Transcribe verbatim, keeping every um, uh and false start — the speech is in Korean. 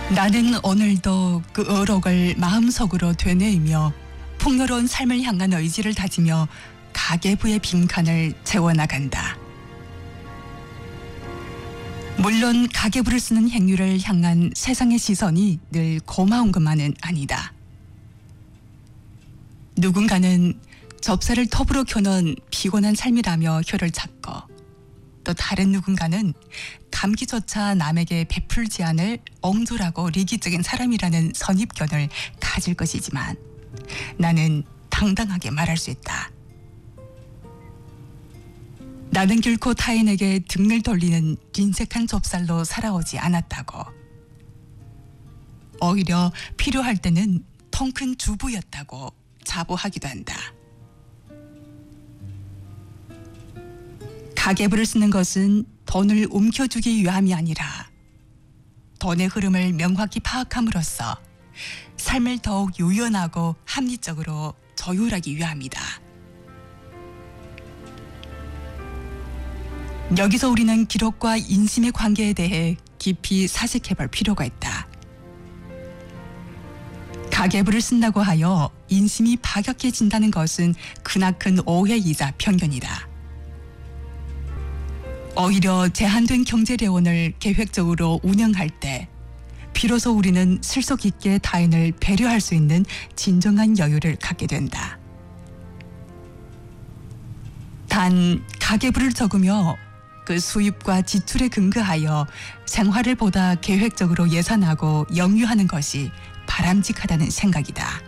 나는 오늘도 그 어록을 마음속으로 되뇌이며 풍요로운 삶을 향한 의지를 다지며 가계부의 빈칸을 채워나간다. 물론 가계부를 쓰는 행위를 향한 세상의 시선이 늘 고마운 것만은 아니다. 누군가는 접사를 톱으로 켜놓은 피곤한 삶이라며 혀를 찾고, 또 다른 누군가는 감기조차 남에게 베풀지 않을 옹졸하고 리기적인 사람이라는 선입견을 가질 것이지만, 나는 당당하게 말할 수 있다. 나는 결코 타인에게 등을 돌리는 빈색한 좁쌀로 살아오지 않았다고. 오히려 필요할 때는 통큰 주부였다고 자부하기도 한다. 가계부를 쓰는 것은 돈을 움켜쥐기 위함이 아니라 돈의 흐름을 명확히 파악함으로써 삶을 더욱 유연하고 합리적으로 조율하기 위함이다. 여기서 우리는 기록과 인심의 관계에 대해 깊이 사색해볼 필요가 있다. 가계부를 쓴다고 하여 인심이 파격해진다는 것은 크나큰 오해이자 편견이다. 오히려 제한된 경제대원을 계획적으로 운영할 때 비로소 우리는 실속 있게 타인을 배려할 수 있는 진정한 여유를 갖게 된다. 단 가계부를 적으며 그 수입과 지출에 근거하여 생활을 보다 계획적으로 예산하고 영유하는 것이 바람직하다는 생각이다.